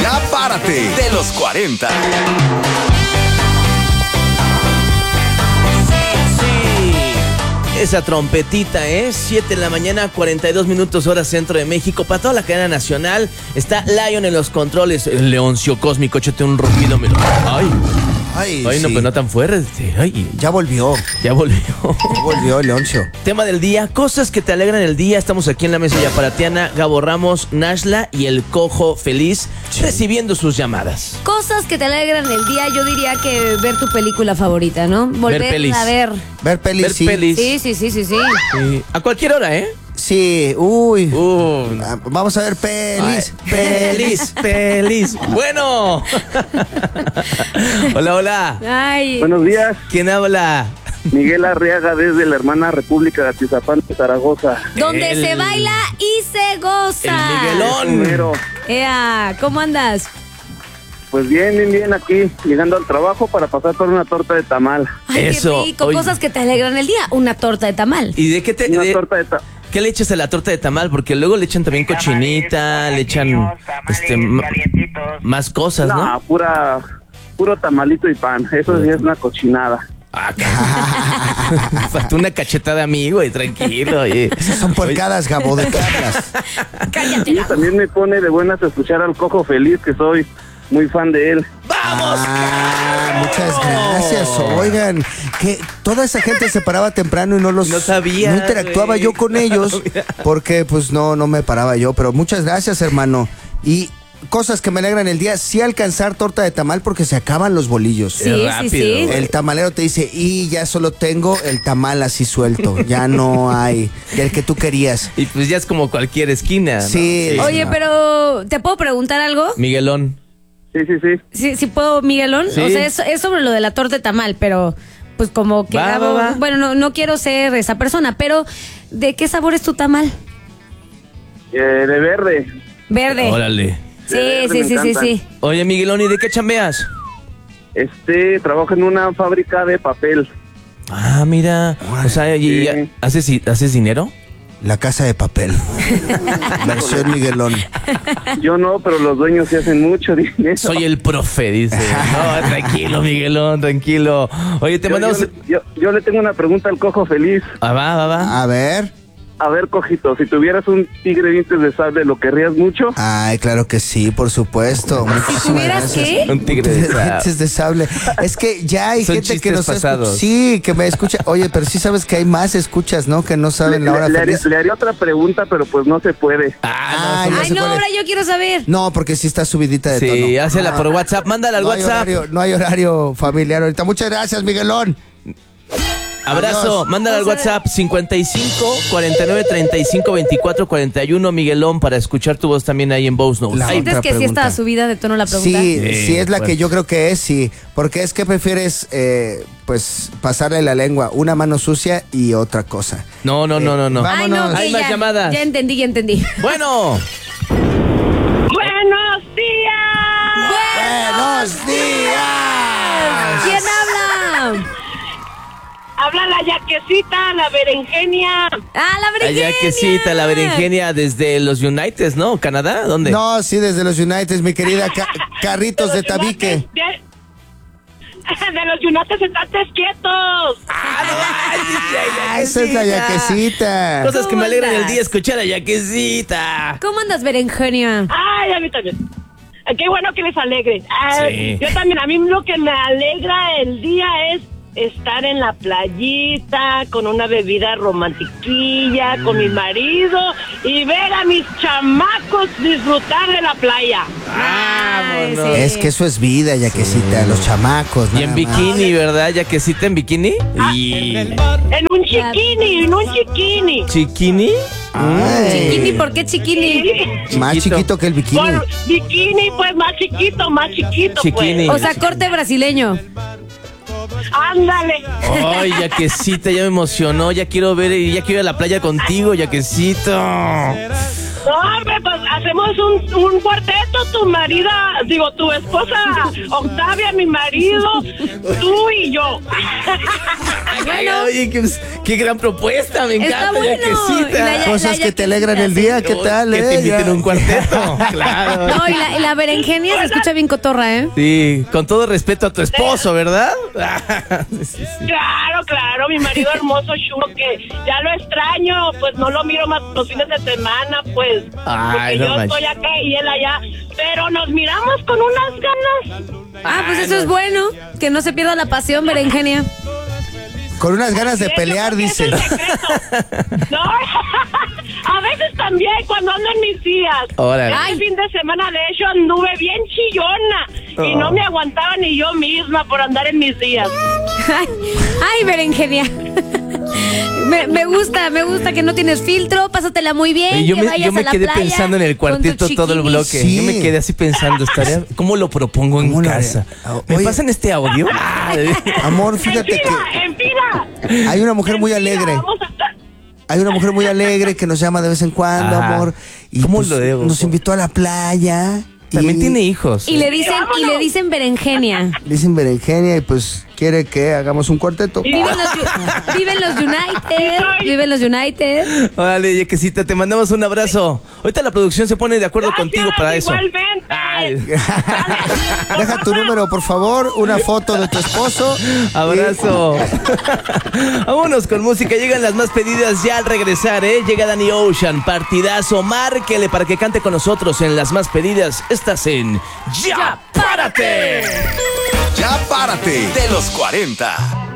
Ya párate de los 40. Esa trompetita, 7 de la mañana, 42 minutos hora centro de México. Para toda la cadena nacional está Lion en los controles. El Leoncio Cósmico, échate un rugido. Ay, no, sí. pero no tan fuerte. Ay, Ya volvió Leoncio. Tema del día, cosas que te alegran el día. Estamos aquí en la mesa yaparatiana, Gabo Ramos, Nashla y el Cojo Feliz, recibiendo sus llamadas. Cosas que te alegran el día, yo diría que ver tu película favorita, ¿no? Volverla a ver. Ver pelis, Ver sí. pelis. Sí. Sí. A cualquier hora, Sí, vamos a ver pelis. Pelis. Bueno. Hola. Ay. Buenos días, ¿Quién habla? Miguel Arriaga desde la hermana República de Atizapán de Zaragoza. Donde se baila y se goza. El Miguelón. Primero, Ea, ¿cómo andas? pues bien, aquí, llegando al trabajo para pasar por una torta de tamal. Ay, Eso, qué rico. oye. Cosas que te alegran el día. Una torta de tamal. ¿Y de qué Una torta de tamal. qué le echas a la torta de tamal? Porque luego le echan también cochinita, le echan más cosas, ¿no? No, puro tamalito y pan. Eso sí es una cochinada. Faltó una cachetada, amigo, y tranquilo. Oye. Esas son porcadas, Gabo, ¿de qué hablas? Cállate. Y también me pone de buenas escuchar al Cojo Feliz, que soy muy fan de él. ¡Vamos! Muchas gracias. Oigan, que toda esa gente se paraba temprano y no sabía, no interactuaba güey. yo con ellos porque pues no me paraba yo, pero muchas gracias, hermano. Y cosas que me alegran el día, sí alcanzar torta de tamal porque se acaban los bolillos. Sí. Rápido. El tamalero te dice, y ya solo tengo el tamal así suelto, ya no hay, el que tú querías. Y pues ya es como cualquier esquina, ¿no? Sí. Oye, pero ¿te puedo preguntar algo? Miguelón. Sí. Sí puedo, Miguelón. Sí. O sea, es sobre lo de la torta de tamal, pero pues como que Va. bueno, no quiero ser esa persona, pero ¿de qué sabor es tu tamal? De verde. Verde. Órale. Sí. Oye, Miguelón, ¿y de qué chambeas? Trabajo en una fábrica de papel. Ah, mira. O sea, ¿y Sí. haces dinero? La Casa de Papel. Versión Miguelón. Yo no, pero los dueños sí hacen mucho dinero. Soy el profe, dice. No, tranquilo, Miguelón, tranquilo. Oye, te mandamos... Yo le tengo una pregunta al Cojo Feliz. Va. A ver. A ver, Cojito, si tuvieras un tigre dientes de sable, ¿lo querrías mucho? Ay, claro que sí, por supuesto. Muchísimas tuvieras gracias. qué? Un tigre de sable. Dientes de sable. Es que ya hay Son gente que chistes nos pasados. Sí, que me escucha. Oye, pero sí sabes que hay más escuchas, ¿no? Que no saben la hora le feliz. haría otra pregunta, pero pues no se puede. Ay, Ay, se no, puede. ahora yo quiero saber. No, porque sí está subidita de tono. Sí, hácela por WhatsApp. Mándala al No hay WhatsApp. no hay horario familiar ahorita. Muchas gracias, Miguelón. Abrazo, Adiós. mándala al WhatsApp 55 49 35 24 41, Miguelón, para escuchar tu voz también ahí en Voz Notes. La Ay, ¿Sientes otra que sí pregunta. está subida de tono la pregunta? Sí, Sí, sí es la bueno. que yo creo que es, sí. Porque es que prefieres, pues, pasarle la lengua, una mano sucia y otra cosa. No. Ay, no, Vámonos. que Hay más ya, llamadas. Ya entendí. Bueno, ¡Buenos días! ¡Buenos días! ¿Quién habla? Habla la yaquecita, la berenjenia. Ah, la berenjena. allá que cita la berenjenia desde los United, ¿no? ¿Canadá? ¿Dónde? No, sí, desde los United, mi querida Carritos de los Tabique. Yunates, de los Yunates estate quietos. Ah, esa es la yaquecita. Cosas que ¿Cómo me alegran el andas? día, escuchar a Yaquecita. ¿Cómo andas, berenjena? Ay, a mí también. Qué bueno que les alegre. Sí. Yo también, a mí lo que me alegra el día es estar en la playita con una bebida romantiquilla, con mi marido y ver a mis chamacos disfrutar de la playa. Ay, sí. Es que eso es vida, yaquecita, los chamacos. Y en nada bikini, ¿verdad? Yaquecita en bikini. Y... En un chiquini. ¿Chiquini? más. Ay. Chiquini, ¿por qué chiquini? Más chiquito que el bikini. Por bikini, pues más chiquito, Chiquini. pues. O sea, corte brasileño. Ándale. Ay, Yaquecita, ya me emocionó. Ya quiero ver, ya quiero ir a la playa contigo, Yaquecito. No, hombre, pues hacemos un cuarteto, tu esposa Octavia, mi marido, tú y yo. Bueno, oye, qué gran propuesta, me Está encanta, bueno. yaquecita. Cosas que te alegran el día, ¿qué tal? Que te inviten Ya. a un cuarteto, claro. No, y la berenjenia se escucha bien cotorra, ¿eh? Sí, con todo respeto a tu esposo, ¿verdad? Sí. Claro, mi marido hermoso, chulo, que ya lo extraño, pues no lo miro más los fines de semana, pues. Ay, porque no yo manches. estoy acá y él allá, pero nos miramos con unas ganas. Ah, pues eso es bueno. Que no se pierda la pasión, berenjenia. Con unas ganas de Sí, pelear, yo creo que dice. es el secreto. No, a veces también cuando ando en mis días. Órale. Este fin de semana, de hecho, anduve bien chillona y no me aguantaba ni yo misma por andar en mis días. Ay, berenjenia. Me gusta que no tienes filtro, pásatela muy bien. Oye, yo que me vayas a la quedé playa pensando en el con tu cuarteto todo el chiquinis. bloque. Sí. Yo me quedé así pensando, ¿cómo lo propongo en ¿Cómo lo casa? haría? ¿Me Oye. pasan este audio? Amor, fíjate En fila. hay una mujer muy alegre. Vamos a estar. Hay una mujer muy alegre que nos llama de vez en cuando, Ajá. amor. Y ¿Cómo pues, lo debo? nos invitó a la playa. También y tiene hijos. Y le dicen berenjenia. le dicen berenjenia y pues quiere que hagamos un cuarteto. Y- Viven los United. Viven los United. Órale, Yequecita, te mandamos un abrazo. Ahorita la producción se pone de acuerdo contigo para eso. Igualmente. Ay. Deja tu número, por favor, una foto de tu esposo. Abrazo. Vámonos con música. Llegan las más pedidas ya al regresar, ¿eh? Llega Danny Ocean, partidazo. Márquele para que cante con nosotros en las más pedidas. Estás en Ya Párate. Ya párate de los 40.